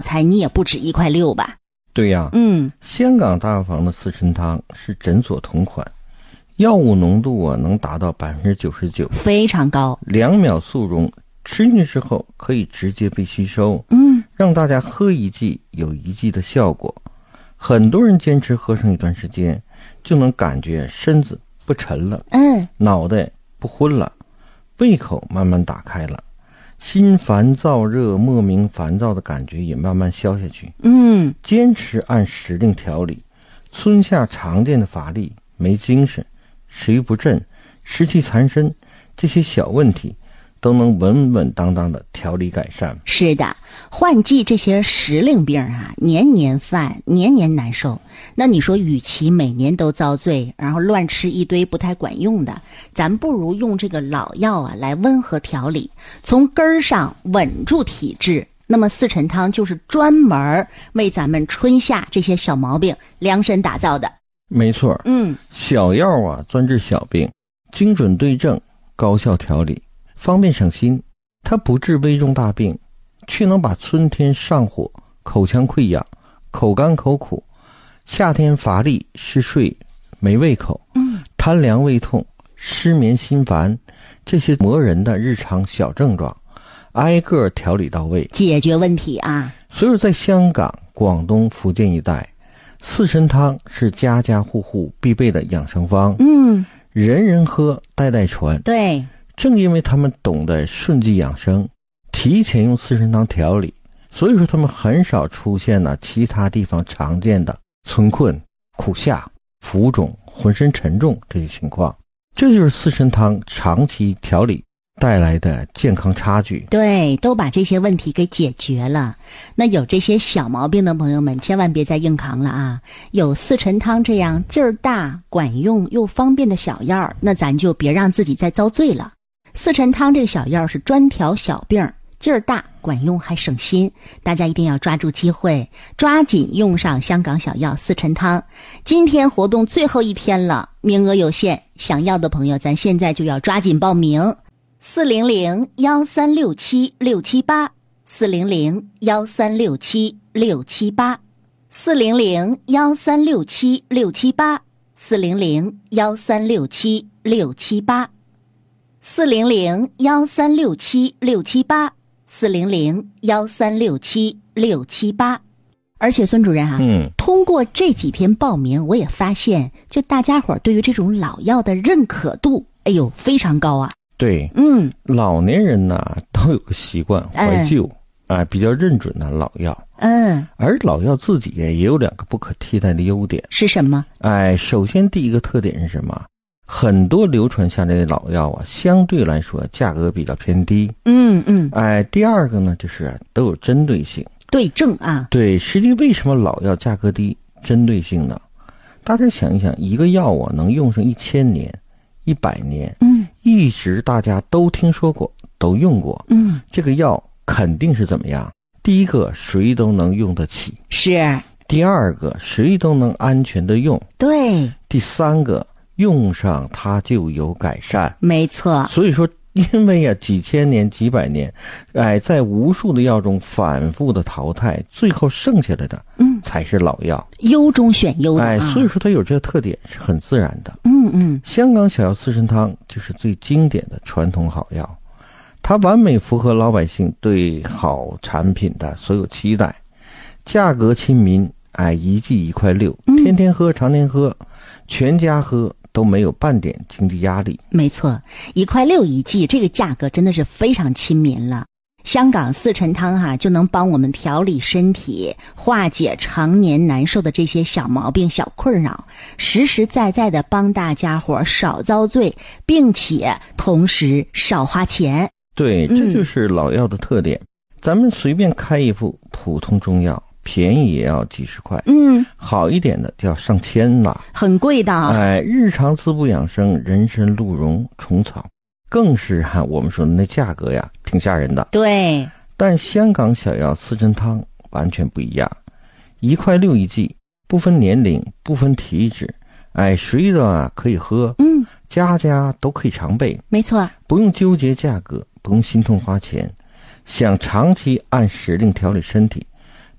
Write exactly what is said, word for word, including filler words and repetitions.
猜你也不止一块六吧？ 对呀， 嗯， 香港大药房的四神汤是诊所同款，药物浓度啊能达到百分之九十九， 非常高， 两秒速溶，吃进去之后可以直接被吸收， 嗯， 让大家喝一剂有一剂的效果。很多人坚持喝上一段时间，就能感觉身子不沉了， 嗯， 脑袋不昏了，胃口慢慢打开了，心烦燥热莫名烦躁的感觉也慢慢消下去。 嗯， 坚持按时令调理，春夏常见的乏力、没精神、食欲不振、湿气缠身这些小问题都能稳稳当当的调理改善。 是的，换季这些时令病啊，年年犯，年年难受。那你说，与其每年都遭罪，然后乱吃一堆不太管用的，咱不如用这个老药啊来温和调理，从根儿上稳住体质。那么四神汤就是专门为咱们春夏这些小毛病量身打造的。 没错， 嗯， 小药啊专治小病，精准对症，高效调理，方便省心。它不治危重大病，却能把春天上火、口腔溃疡、口干口苦、夏天乏力、嗜睡、没胃口、 嗯， 贪凉胃痛、失眠心烦这些磨人的日常小症状挨个调理到位， 解决问题啊。 所以在香港、广东、福建一带，四神汤是家家户户必备的养生方， 嗯， 人人喝，代代传。 对， 正因为他们懂得顺纪养生，提前用四神汤调理，所以说他们很少出现了其他地方常见的春困、苦夏、浮肿、浑身沉重这些情况。这就是四神汤长期调理带来的健康差距。 对，都把这些问题给解决了。那有这些小毛病的朋友们，千万别再硬扛了啊！有四神汤这样劲儿大、管用又方便的小药，那咱就别让自己再遭罪了。四神汤这个小药是专调小病，劲儿大、管用还省心，大家一定要抓住机会，抓紧用上香港小药四神汤。今天活动最后一天了，名额有限，想要的朋友咱现在就要抓紧报名。四零零幺三六七六七八，四零零幺三六七六七八，四零零幺三六七六七八，四零零幺三六七六七八，四零零幺三六七六七八，四零零幺三六七六七八。而且孙主任啊， 嗯， 通过这几天报名，我也发现，就大家伙对于这种老药的认可度，哎呦，非常高啊。 对， 嗯， 老年人呢都有个习惯怀旧，啊、哎，比较认准的老药。 嗯， 而老药自己也有两个不可替代的优点。 是什么？ 哎，首先第一个特点是什么？很多流传下来的老药啊，相对来说价格比较偏低。 嗯嗯。 哎，第二个呢，就是都有针对性。 对症啊。 对，实际为什么老药价格低？针对性呢？大家想一想，一个药啊能用上一千年、一百年， 嗯， 一直大家都听说过，都用过， 嗯， 这个药肯定是怎么样？第一个，谁都能用得起； 是。 第二个，谁都能安全的用； 对。 第三个，用上它就有改善。 没错。 所以说，因为啊几千年、几百年，哎，在无数的药中反复的淘汰，最后剩下来的，嗯，才是老药， 优中选优的、啊。 哎，所以说它有这个特点是很自然的。 嗯嗯。 香港小药四神汤就是最经典的传统好药，它完美符合老百姓对好产品的所有期待，价格亲民，哎，一剂一块六，天天喝，常年喝，全家喝。都没有半点经济压力。 没错，一块六一剂，这个价格真的是非常亲民了。香港四神汤哈、啊，就能帮我们调理身体，化解常年难受的这些小毛病、小困扰，实实在在的帮大家伙少遭罪，并且同时少花钱。 对，这就是老药的特点。嗯、咱们随便开一副普通中药，便宜也要几十块，嗯，好一点的就要上千了， 很贵的。 哎，日常滋补养生，人参、鹿茸、虫草，更是哈、啊、我们说的那价格呀，挺吓人的。 对， 但香港小药四神汤完全不一样，一块六一剂，不分年龄，不分体质，哎，谁的啊可以喝，嗯，家家都可以常备。 没错， 不用纠结价格，不用心痛花钱。想长期按时令调理身体，